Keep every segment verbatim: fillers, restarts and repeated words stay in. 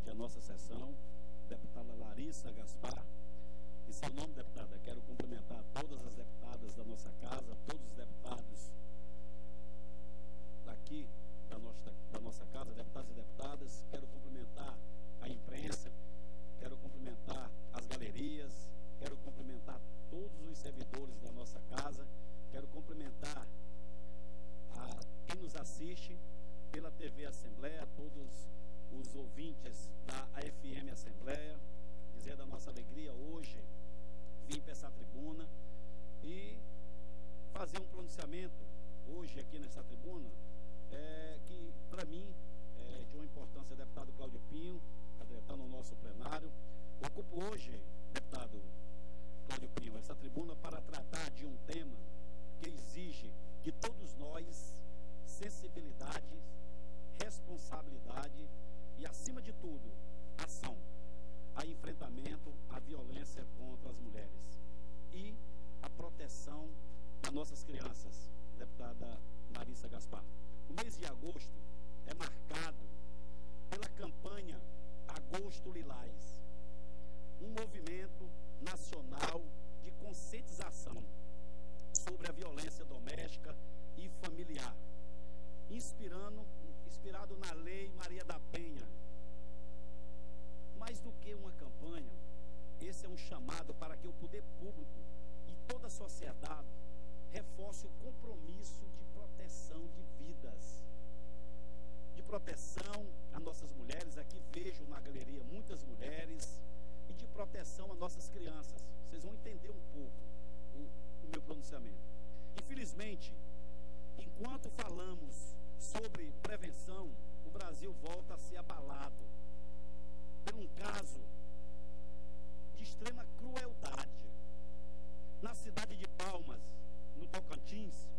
preside a nossa sessão, deputada Larissa Gaspar. Em seu nome, deputada, quero cumprimentar todas as deputadas da nossa casa, todos os deputados daqui da nossa, da nossa casa, deputados e deputadas. Quero cumprimentar a imprensa, quero cumprimentar as galerias, quero cumprimentar todos os servidores da nossa casa, quero cumprimentar a quem nos assiste pela T V Assembleia, todos os ouvintes da A F M Assembleia, dizer da nossa alegria hoje vir para essa tribuna e fazer um pronunciamento hoje aqui nessa tribuna, é, que para mim é de uma importância. Deputado Cláudio Pinho, cadetando o nosso plenário, ocupo hoje, deputado Cláudio Pinho, essa tribuna para tratar de um tema que exige de todos nós sensibilidade, responsabilidade e, acima de tudo, ação a enfrentamento à violência contra as mulheres e a proteção das nossas crianças. Deputada Larissa Gaspar, o mês de agosto é marcado pela campanha Agosto Lilás, um movimento nacional de conscientização sobre a violência doméstica e familiar, inspirando, inspirado na Lei Maria da Penha. Mais do que uma campanha, esse é um chamado para que o poder público e toda a sociedade reforce o compromisso de proteção de vidas, de proteção a nossas mulheres. Aqui vejo na galeria muitas mulheres, e de proteção a nossas crianças. Vocês vão entender um pouco o, o meu pronunciamento. Infelizmente, enquanto falamos sobre prevenção, o Brasil volta a ser abalado por um caso de extrema crueldade. Na cidade de Palmas, no Tocantins,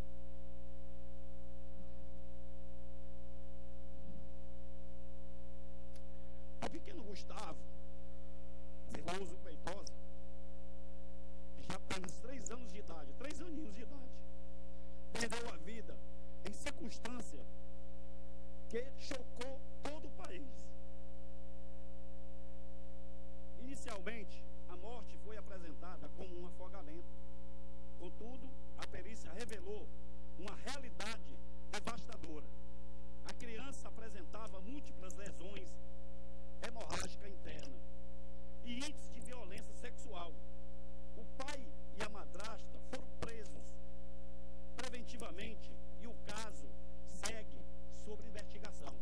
o pequeno Gustavo Veloso Feitosa, já apenas três anos de idade, três aninhos de idade, perdeu a vida em circunstância que chocou todo o país. Inicialmente, a morte foi apresentada como um afogamento. Contudo, a perícia revelou uma realidade devastadora. A criança apresentava múltiplas lesões hemorrágicas internas e índice de violência sexual. O pai e a madrasta foram presos preventivamente e o caso segue sob investigação.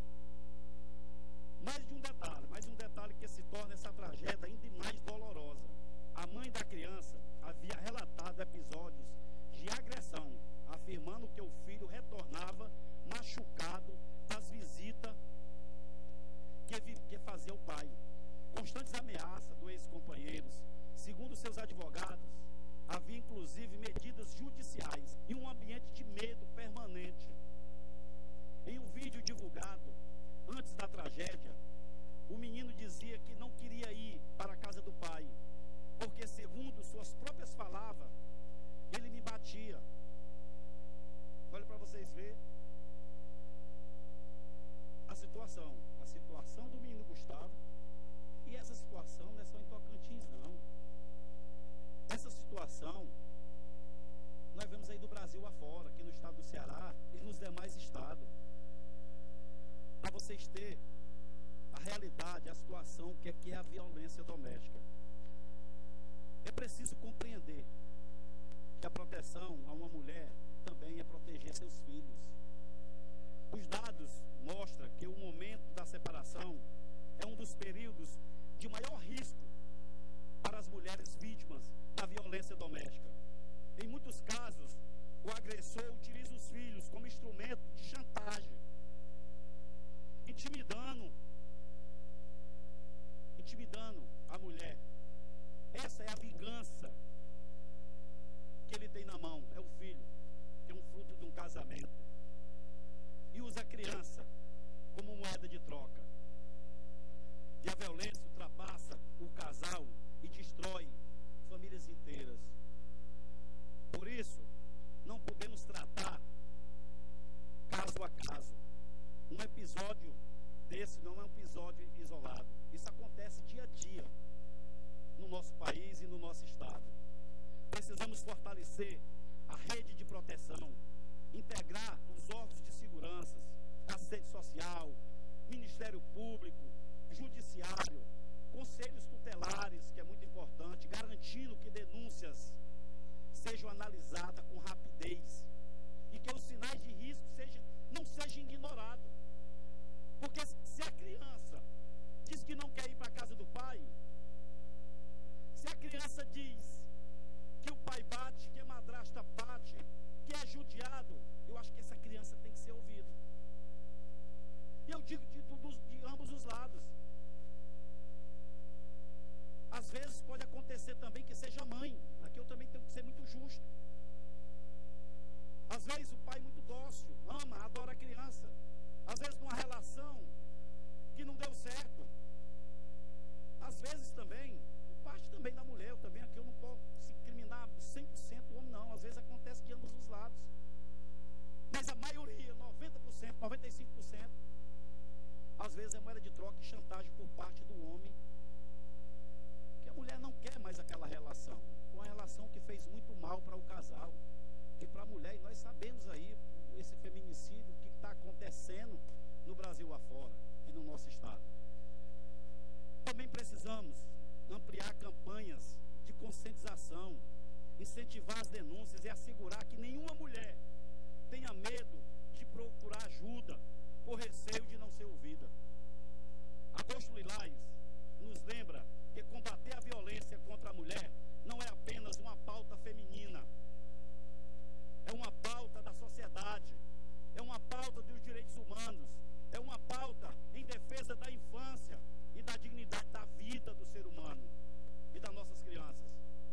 Mais de um detalhe, mais um detalhe que se torna essa tragédia ainda mais dolorosa. A mãe da criança havia relatado episódios de agressão, afirmando que o filho retornava machucado das visitas que, que fazia o pai. Constantes ameaças dos ex-companheiros. Segundo seus advogados, havia inclusive medidas judiciais e um ambiente de medo permanente. Em um vídeo divulgado antes da tragédia, o menino dizia que não queria ir para a casa do pai, porque, segundo suas próprias palavras, ele me batia. Olha para vocês verem a situação, a situação do menino Gustavo. E essa situação não é só em Tocantins, não. Essa situação nós vemos aí do Brasil afora, aqui no estado do Ceará e nos demais estados. Para vocês terem a realidade, a situação que é, que é a violência doméstica. É preciso compreender que a proteção a uma mulher também é proteger seus filhos. Os dados mostram que o momento da separação é um dos períodos de maior risco para as mulheres vítimas da violência doméstica. Em muitos casos, o agressor utiliza os filhos como instrumento de chantagem, intimidando, intimidando a mulher. Essa é a vingança que ele tem na mão, é o filho, que é um fruto de um casamento. E usa a criança como moeda de troca. E a violência ultrapassa o casal e destrói famílias inteiras. Por isso, não podemos tratar caso a caso. Um episódio desse não é um episódio no nosso país e no nosso estado. Precisamos fortalecer a rede de proteção, integrar os órgãos de segurança, assistente social, Ministério Público, Judiciário, conselhos tutelares, que é muito importante, garantindo que denúncias sejam analisadas com rapidez e que os sinais de risco sejam, não sejam ignorados. Porque se a criança diz que não quer ir para a casa do pai, se a criança diz que o pai bate, que a madrasta bate, que é judiado, eu acho que essa criança tem que ser ouvida. E eu digo de, de, de ambos os lados. Às vezes pode acontecer também que seja mãe. Aqui eu também tenho que ser muito justo. Às vezes o pai muito dócil, ama, adora a criança. Às vezes numa relação que não deu certo. Às vezes também, parte também da mulher, eu também aqui eu não posso se incriminar cem por cento o homem não. Às vezes acontece de ambos os lados. Mas a maioria, noventa por cento, noventa e cinco por cento, às vezes é moeda de troca e chantagem por parte do homem. Que a mulher não quer mais aquela relação. Uma relação que fez muito mal para o casal e para a mulher. E nós sabemos aí esse feminicídio que está acontecendo no Brasil afora e no nosso estado. Também precisamos ampliar campanhas de conscientização, incentivar as denúncias e assegurar que nenhuma mulher tenha medo de procurar ajuda por receio de não ser ouvida. Agosto Lilás nos lembra que combater a violência contra a mulher não é apenas uma pauta feminina, é uma pauta da sociedade, é uma pauta dos direitos humanos, é uma pauta em defesa da infância e da dignidade da vida do ser humano e das nossas crianças.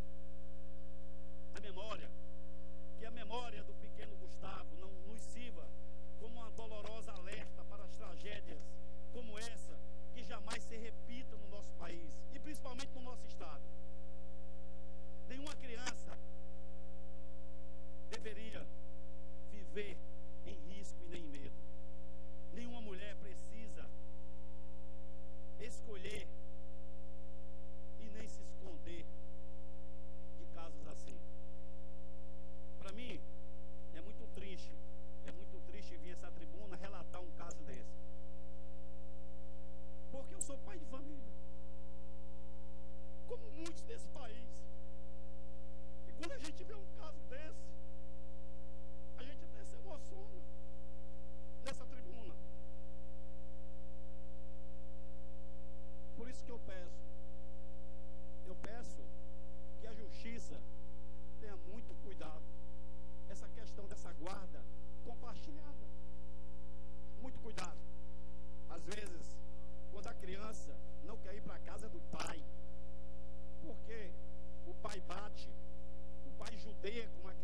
A memória, que a memória do pequeno Gustavo não nos sirva como uma dolorosa alerta para as tragédias como essa, que jamais se repita no nosso país e principalmente no nosso estado. Nenhuma criança deveria viver em risco e nem em medo. Nenhuma mulher precisa escolher e nem se esconder de casos assim. Para mim, é muito triste, é muito triste vir a essa tribuna relatar um caso desse. Porque eu sou pai de família, como muitos desse país. E quando a gente vê um caso desse, a gente até se emociona nessa tribuna. Por isso que eu peço, eu peço que a justiça tenha muito cuidado